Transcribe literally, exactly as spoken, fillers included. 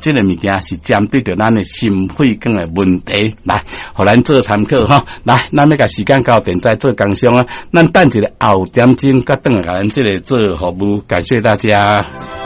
这个物件是针对着咱的心肺管的问题，来，互咱做参考哈。来，咱要甲时间交电再做工商啊，咱等一个后点钟，甲等下咱这个做服务，感谢大家。